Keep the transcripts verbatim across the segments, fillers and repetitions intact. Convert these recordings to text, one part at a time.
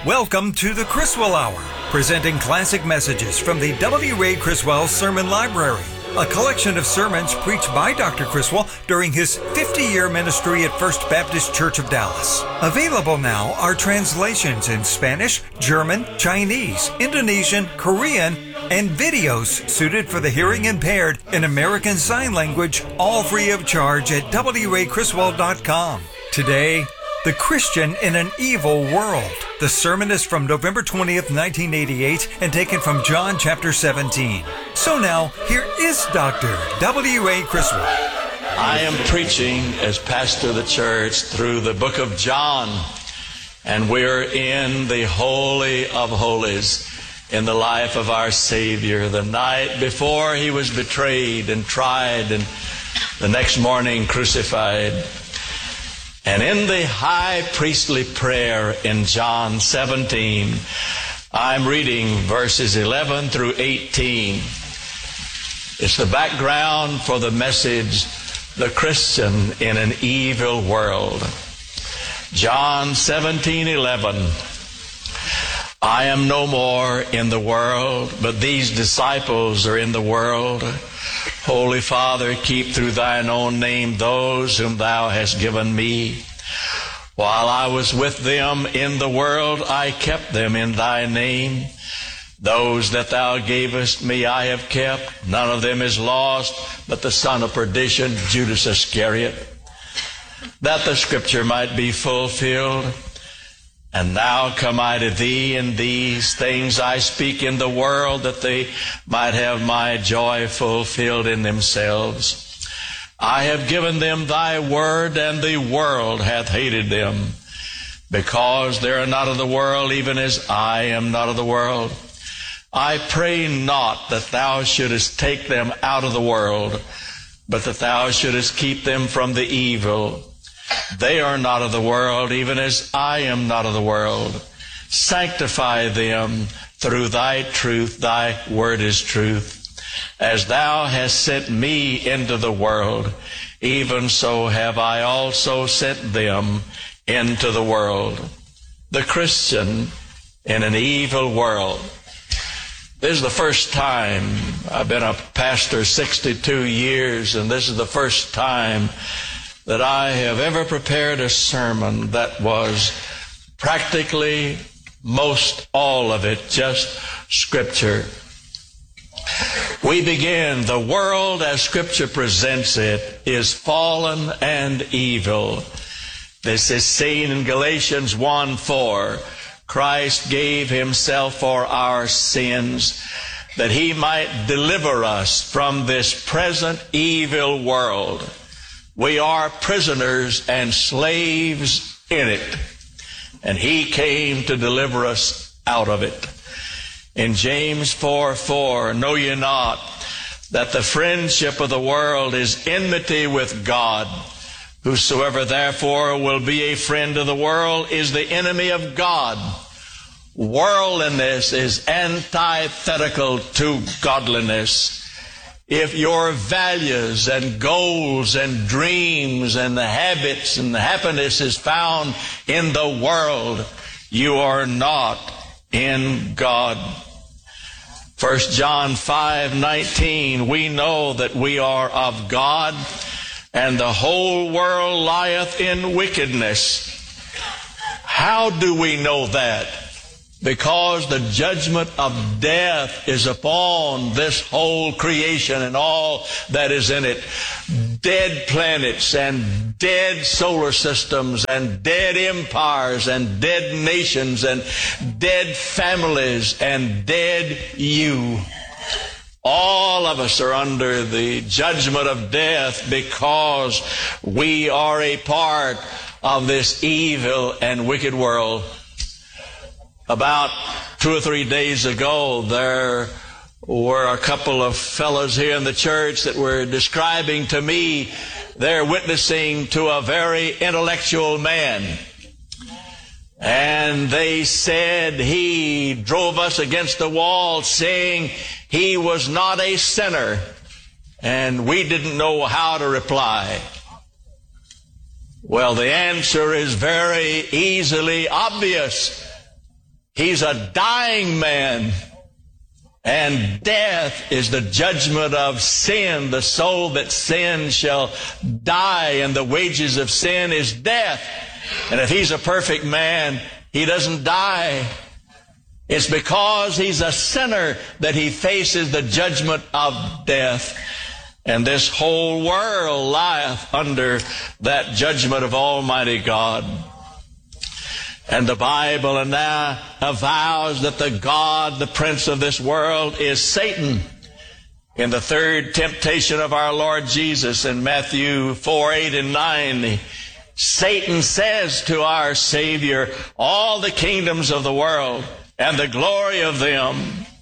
Welcome to the Criswell Hour, presenting classic messages from the W. Ray Criswell Sermon Library, a collection of sermons preached by Doctor Criswell during his fifty-year ministry at First Baptist Church of Dallas. Available now are translations in Spanish, German, Chinese, Indonesian, Korean, and videos suited for the hearing impaired in American Sign Language, all free of charge at w ray criswell dot com. Today, The Christian in an Evil World. The sermon is from November twentieth, nineteen eighty-eight, and taken from John chapter seventeen. So now, here is Doctor W. A. Criswell. I am preaching as pastor of the church through the book of John, and we're in the Holy of Holies in the life of our Savior, the night before he was betrayed and tried and the next morning crucified. And in the high priestly prayer in John seventeen, I'm reading verses eleven through eighteen. It's the background for the message, The Christian in an Evil World. John seventeen eleven. I am no more in the world, but these disciples are in the world. Holy Father, keep through thine own name those whom thou hast given me. While I was with them in the world, I kept them in thy name. Those that thou gavest me I have kept. None of them is lost, but the son of perdition, Judas Iscariot, that the scripture might be fulfilled. And now come I to thee, and these things I speak in the world, that they might have my joy fulfilled in themselves. I have given them thy word, and the world hath hated them, because they are not of the world, even as I am not of the world. I pray not that thou shouldest take them out of the world, but that thou shouldest keep them from the evil. They are not of the world, even as I am not of the world. Sanctify them through thy truth. Thy word is truth. As thou hast sent me into the world, even so have I also sent them into the world. The Christian in an evil world. This is the first time I've been a pastor sixty-two years, and this is the first time that I have ever prepared a sermon that was practically most all of it just Scripture. We begin, the world as Scripture presents it is fallen and evil. This is seen in Galatians one four. Christ gave himself for our sins, that he might deliver us from this present evil world. We are prisoners and slaves in it, and he came to deliver us out of it. In James four four, know ye not that the friendship of the world is enmity with God? Whosoever therefore will be a friend of the world is the enemy of God. Worldliness is antithetical to godliness. If your values and goals and dreams and habits and happiness is found in the world, you are not in God. First John five nineteen, we know that we are of God, and the whole world lieth in wickedness. How do we know that? Because the judgment of death is upon this whole creation and all that is in it. Dead planets and dead solar systems and dead empires and dead nations and dead families and dead you. All of us are under the judgment of death because we are a part of this evil and wicked world. About two or three days ago, there were a couple of fellows here in the church that were describing to me they're witnessing to a very intellectual man. And they said he drove us against the wall, saying he was not a sinner. And we didn't know how to reply. Well, the answer is very easily obvious. He's a dying man. And death is the judgment of sin. The soul that sins shall die, and the wages of sin is death. And if he's a perfect man, he doesn't die. It's because he's a sinner that he faces the judgment of death. And this whole world lieth under that judgment of Almighty God. And the Bible now avows that the God, the prince of this world, is Satan. In the third temptation of our Lord Jesus in Matthew four, eight, and nine, Satan says to our Savior, all the kingdoms of the world and the glory of them,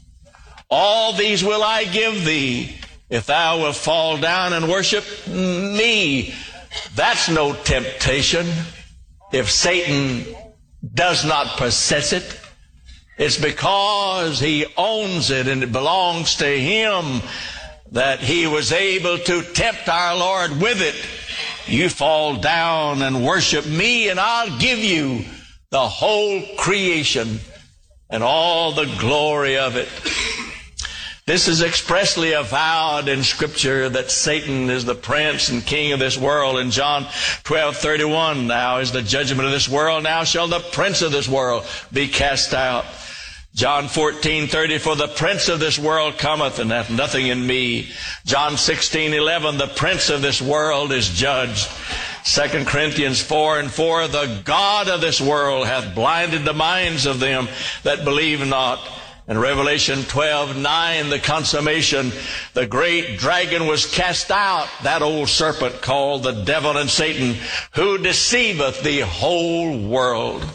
all these will I give thee, if thou wilt fall down and worship me. That's no temptation. If Satan does not possess it, it's because he owns it and it belongs to him that he was able to tempt our Lord with it. You fall down and worship me, and I'll give you the whole creation and all the glory of it. This is expressly avowed in Scripture that Satan is the prince and king of this world. In John twelve, thirty-one, now is the judgment of this world. Now shall the prince of this world be cast out. John fourteen, thirty, for the prince of this world cometh and hath nothing in me. John sixteen, eleven, the prince of this world is judged. Second Corinthians four and four, the God of this world hath blinded the minds of them that believe not. In Revelation twelve, nine, the consummation, the great dragon was cast out, that old serpent called the devil and Satan, who deceiveth the whole world.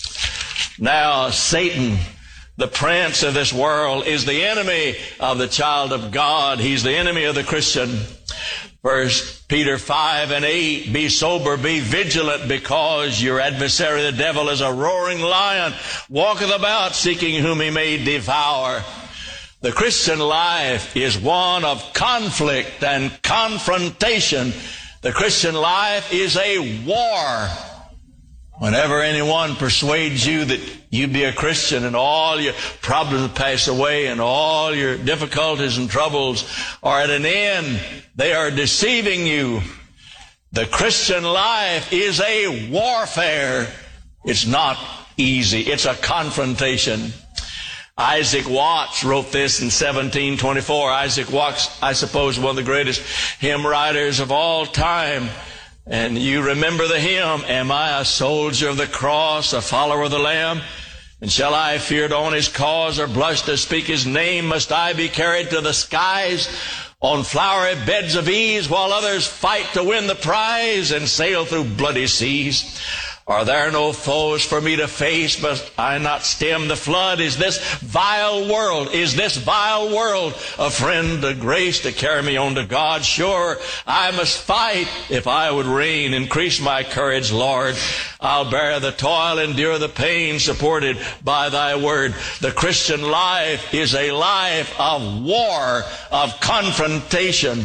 Now Satan, the prince of this world, is the enemy of the child of God. He's the enemy of the Christian. First Peter five and eight, be sober, be vigilant, because your adversary the devil is a roaring lion, walketh about seeking whom he may devour. The Christian life is one of conflict and confrontation. The Christian life is a war. Whenever anyone persuades you that you be a Christian and all your problems pass away and all your difficulties and troubles are at an end, they are deceiving you. The Christian life is a warfare. It's not easy. It's a confrontation. Isaac Watts wrote this in seventeen twenty-four. Isaac Watts, I suppose, one of the greatest hymn writers of all time. And you remember the hymn, am I a soldier of the cross, a follower of the Lamb? And shall I fear on his cause or blush to speak his name? Must I be carried to the skies on flowery beds of ease, while others fight to win the prize and sail through bloody seas? Are there no foes for me to face? Must I not stem the flood? Is this vile world, is this vile world a friend to grace to carry me on to God? Sure, I must fight if I would reign. Increase my courage, Lord. I'll bear the toil, endure the pain, supported by thy word. The Christian life is a life of war, of confrontation.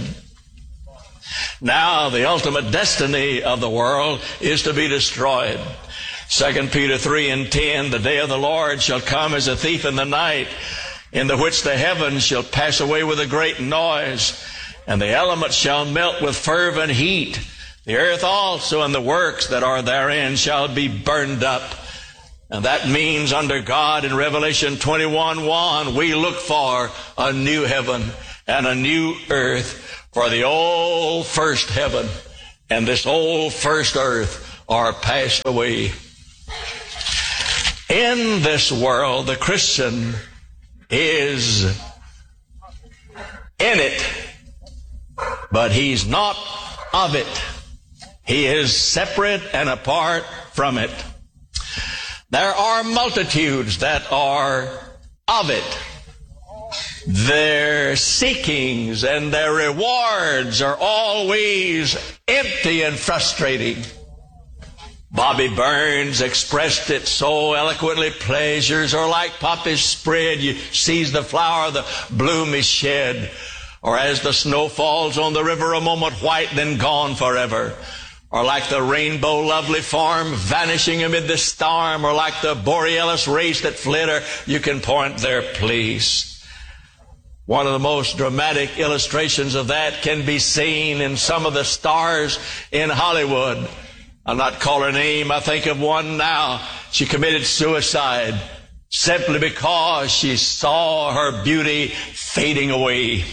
Now the ultimate destiny of the world is to be destroyed. Second Peter three and ten, the day of the Lord shall come as a thief in the night, in the which the heavens shall pass away with a great noise, and the elements shall melt with fervent heat. The earth also and the works that are therein shall be burned up. And that means under God in Revelation twenty-one one, we look for a new heaven and a new earth. For the old first heaven and this old first earth are passed away. In this world, the Christian is in it, but he's not of it. He is separate and apart from it. There are multitudes that are of it. Their seekings and their rewards are always empty and frustrating. Bobby Burns expressed it so eloquently. Pleasures are like poppies spread. You seize the flower, the bloom is shed. Or as the snow falls on the river, a moment white, then gone forever. or like the rainbow lovely form vanishing amid the storm, or like the Borealis race that flitter, you can point there, please. One of the most dramatic illustrations of that can be seen in some of the stars in Hollywood. I'll not call her name. I think of one now. She committed suicide simply because she saw her beauty fading away.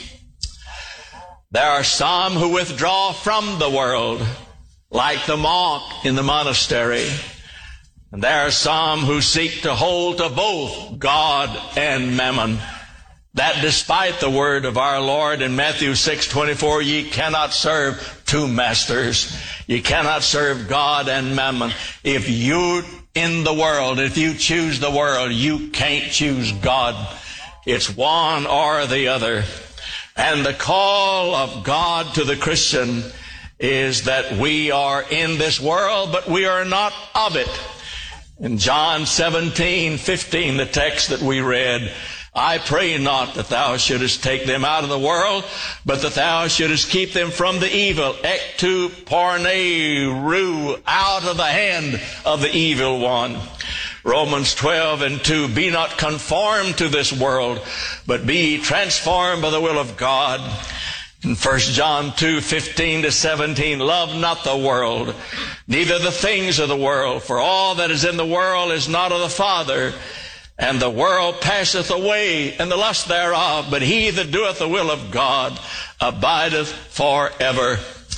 There are some who withdraw from the world, like the monk in the monastery. And there are some who seek to hold to both God and mammon. That despite the word of our Lord in Matthew six twenty-four, ye cannot serve two masters. You cannot serve God and mammon. If you're in the world, if you choose the world, you can't choose God. It's one or the other. And the call of God to the Christian is that we are in this world, but we are not of it. In John seventeen fifteen, the text that we read, I pray not that thou shouldest take them out of the world, but that thou shouldest keep them from the evil. Ectu porne ru, out of the hand of the evil one. Romans twelve and two, be not conformed to this world, but be ye transformed by the will of God. In First John two fifteen to seventeen, love not the world, neither the things of the world, for all that is in the world is not of the Father. And the world passeth away, and the lust thereof, but he that doeth the will of God abideth forever.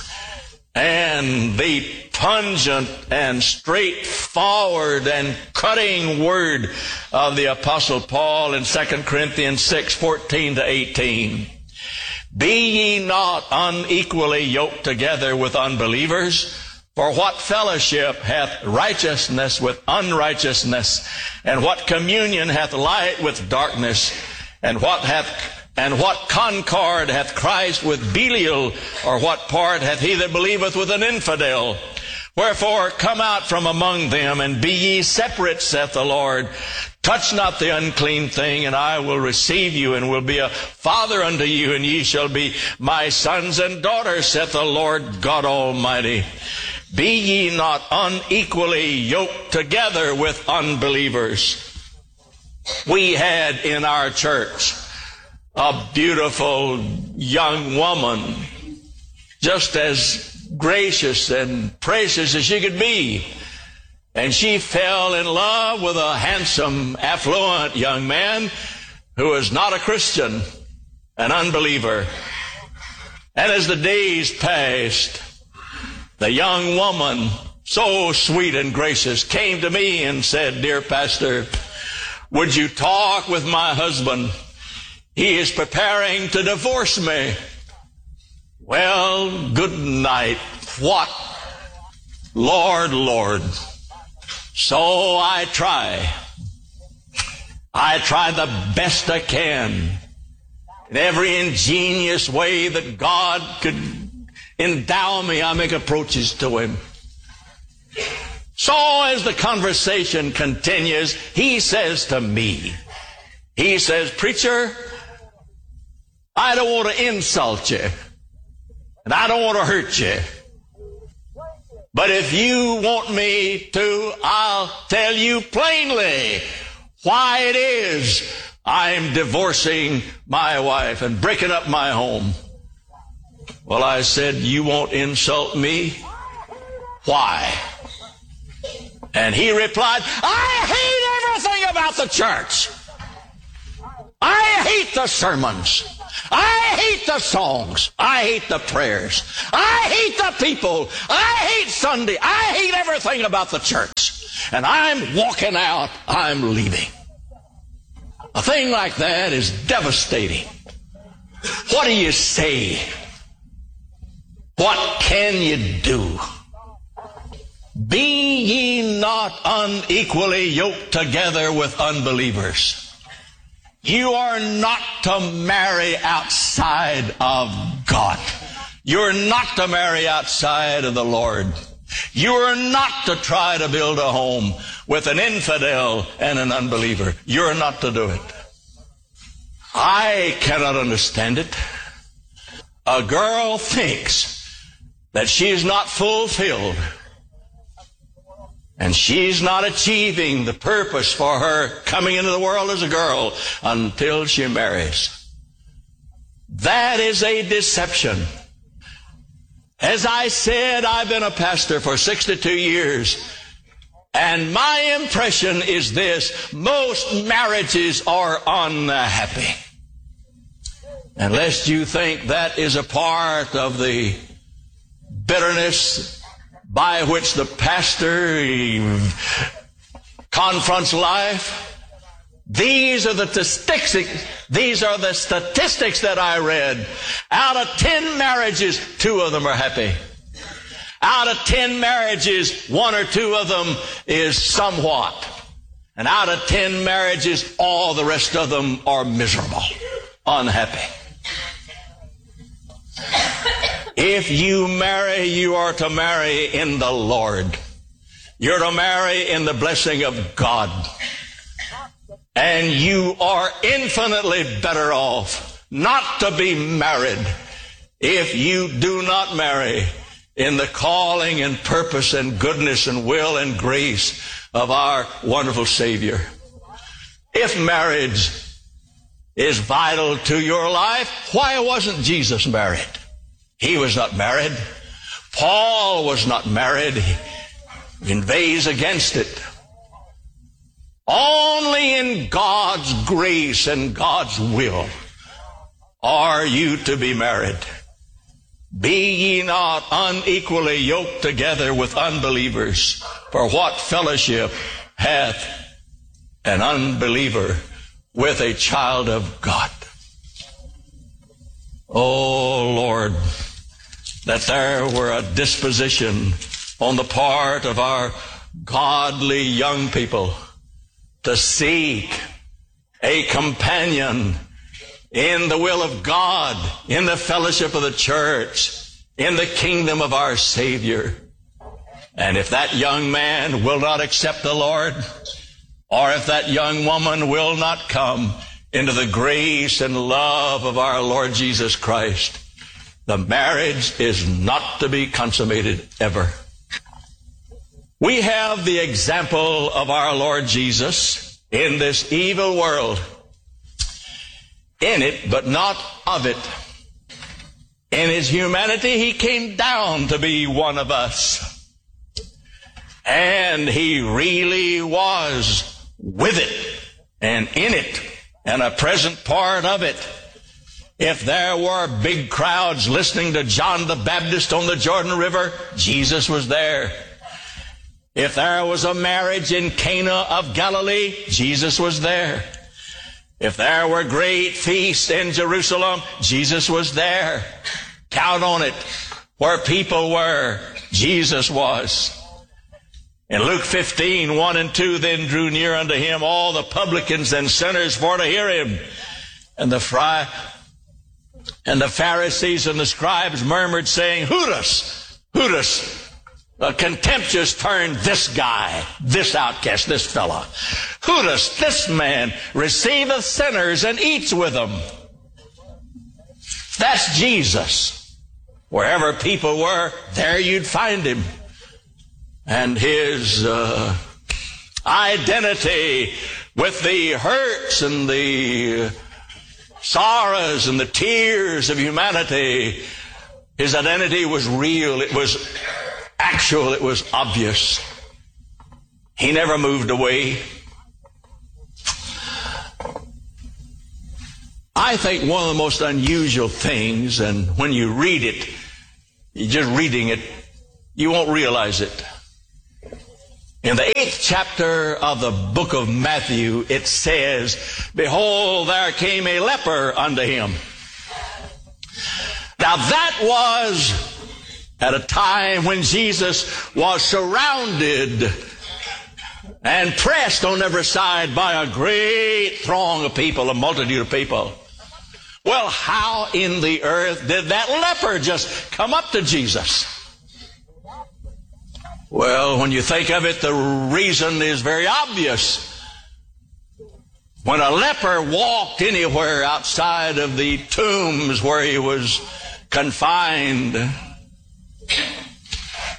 And the pungent and straightforward and cutting word of the Apostle Paul in Second Corinthians six fourteen to eighteen. Be ye not unequally yoked together with unbelievers. For what fellowship hath righteousness with unrighteousness? And what communion hath light with darkness? And what hath and what concord hath Christ with Belial? Or what part hath he that believeth with an infidel? Wherefore come out from among them, and be ye separate, saith the Lord. Touch not the unclean thing, and I will receive you, and will be a father unto you, and ye shall be my sons and daughters, saith the Lord God Almighty. Be ye not unequally yoked together with unbelievers. We had in our church a beautiful young woman, just as gracious and precious as she could be. And she fell in love with a handsome, affluent young man who was not a Christian, an unbeliever. And as the days passed, the young woman, so sweet and gracious, came to me and said, dear pastor, would you talk with my husband? He is preparing to divorce me. Well, good night. What? Lord, Lord. So I try. I try the best I can in every ingenious way that God could endow me. I make approaches to him. So as the conversation continues, he says to me, he says, preacher, I don't want to insult you, and I don't want to hurt you. But if you want me to, I'll tell you plainly why it is I'm divorcing my wife and breaking up my home. Well, I said, you won't insult me? Why? And he replied, I hate everything about the church. I hate the sermons. I hate the songs. I hate the prayers. I hate the people. I hate Sunday. I hate everything about the church. And I'm walking out. I'm leaving. A thing like that is devastating. What do you say? What can you do? Be ye not unequally yoked together with unbelievers. You are not to marry outside of God. You're not to marry outside of the Lord. You are not to try to build a home with an infidel and an unbeliever. You're not to do it. I cannot understand it. A girl thinks that she is not fulfilled, and she's not achieving the purpose for her coming into the world as a girl until she marries. That is a deception. As I said, I've been a pastor for sixty-two years, and my impression is this: most marriages are unhappy. And lest you think that is a part of the bitterness by which the pastor confronts life, these are the statistics, these are the statistics that I read. Out of ten marriages, two of them are happy. Out of ten marriages, one or two of them is somewhat. And out of ten marriages, all the rest of them are miserable, unhappy. If you marry, you are to marry in the Lord. You're to marry in the blessing of God. And you are infinitely better off not to be married if you do not marry in the calling and purpose and goodness and will and grace of our wonderful Savior. If marriage is vital to your life, why wasn't Jesus married? He was not married. Paul was not married. He inveighs against it. Only in God's grace and God's will are you to be married. Be ye not unequally yoked together with unbelievers, for what fellowship hath an unbeliever with a child of God? Oh Lord, that there were a disposition on the part of our godly young people to seek a companion in the will of God, in the fellowship of the church, in the kingdom of our Savior. And if that young man will not accept the Lord, or if that young woman will not come into the grace and love of our Lord Jesus Christ, the marriage is not to be consummated ever. We have the example of our Lord Jesus in this evil world. In it, but not of it. In His humanity, He came down to be one of us. And He really was with it and in it and a present part of it. If there were big crowds listening to John the Baptist on the Jordan River, Jesus was there. If there was a marriage in Cana of Galilee, Jesus was there. If there were great feasts in Jerusalem, Jesus was there. Count on it. Where people were, Jesus was. In Luke fifteen, one and two, then drew near unto Him all the publicans and sinners for to hear Him. And the fry, and the Pharisees and the scribes murmured, saying, Judas, Judas, a contemptuous term, this guy, this outcast, this fella. Judas, this man, receiveth sinners and eats with them. That's Jesus. Wherever people were, there you'd find Him. And His uh, identity with the hurts and the sorrows and the tears of humanity, His identity was real. It was actual. It was obvious. He never moved away. I think one of the most unusual things, and when you read it, you're just reading it, you won't realize it. In the eighth chapter of the book of Matthew, it says, Behold, there came a leper unto Him. Now that was at a time when Jesus was surrounded and pressed on every side by a great throng of people, a multitude of people. Well, how in the earth did that leper just come up to Jesus? Well, when you think of it, the reason is very obvious. When a leper walked anywhere outside of the tombs where he was confined,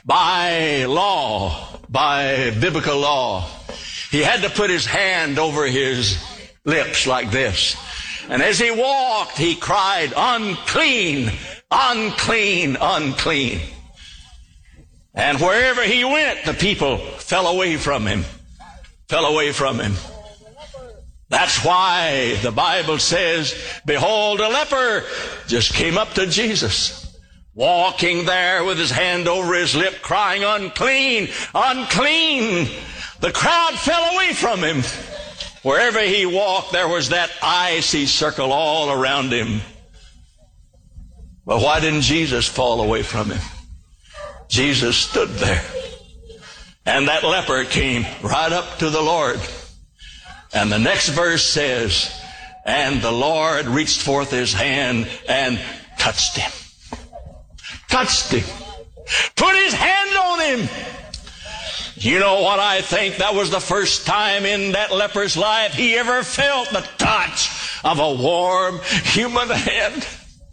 By law, by biblical law, he had to put his hand over his lips like this. And as he walked, he cried, unclean, unclean, unclean. And wherever he went, the people fell away from him, fell away from him. That's why the Bible says, behold, a leper just came up to Jesus, walking there with his hand over his lip, crying, unclean, unclean. The crowd fell away from him. Wherever he walked, there was that icy circle all around him. But why didn't Jesus fall away from him? Jesus stood there. And that leper came right up to the Lord. And the next verse says, and the Lord reached forth his hand and touched him. Touched him. Put his hand on him. You know what I think? That was the first time in that leper's life he ever felt the touch of a warm human hand.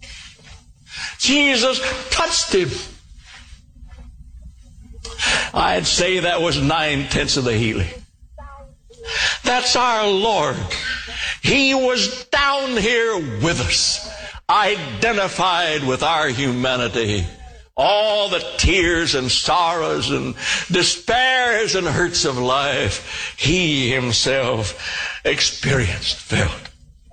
Jesus touched him. I'd say that was nine-tenths of the healing. That's our Lord. He was down here with us, identified with our humanity. All the tears and sorrows and despairs and hurts of life, he himself experienced, felt.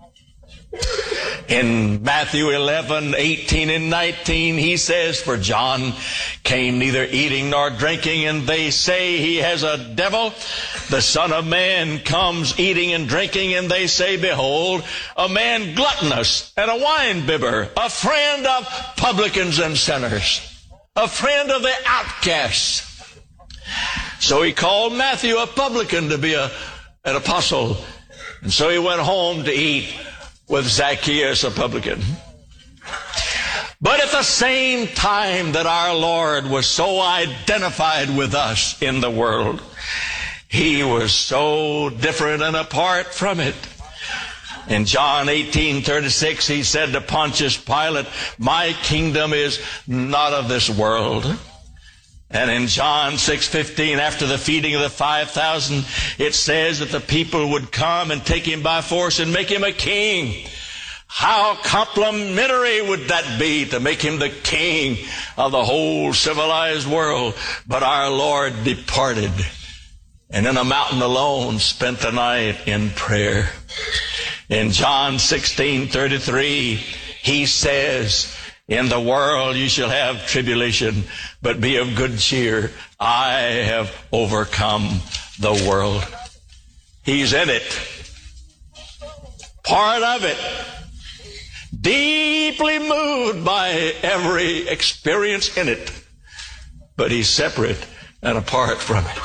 In Matthew eleven, eighteen and nineteen, he says, for John came neither eating nor drinking, and they say he has a devil. The Son of Man comes eating and drinking, and they say, behold, a man gluttonous and a winebibber, a friend of publicans and sinners, a friend of the outcasts. So he called Matthew a publican to be a, an apostle. And so he went home to eat with Zacchaeus, a publican. But at the same time that our Lord was so identified with us in the world, he was so different and apart from it. In John eighteen thirty-six, he said to Pontius Pilate, my kingdom is not of this world. And in John six fifteen, after the feeding of the five thousand, it says that the people would come and take him by force and make him a king. How complimentary would that be to make him the king of the whole civilized world? But our Lord departed, and in a mountain alone spent the night in prayer. In John sixteen thirty-three, he says, in the world you shall have tribulation, but be of good cheer. I have overcome the world. He's in it. Part of it. Deeply moved by every experience in it. But he's separate and apart from it.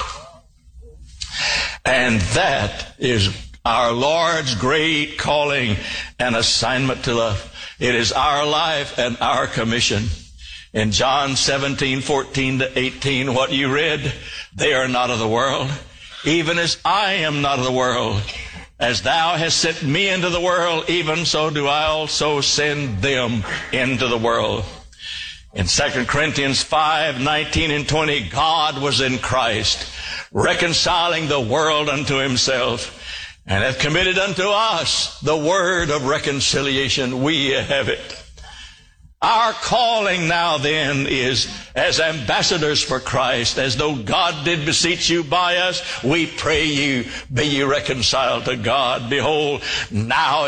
And that is our Lord's great calling and assignment to love. It is our life and our commission. In John seventeen, fourteen to eighteen, what you read, they are not of the world, even as I am not of the world. As thou hast sent me into the world, even so do I also send them into the world. In Second Corinthians five, nineteen and twenty, God was in Christ, reconciling the world unto himself, and hath committed unto us the word of reconciliation. We have it. Our calling now then is as ambassadors for Christ, as though God did beseech you by us, we pray you, be ye reconciled to God. Behold, now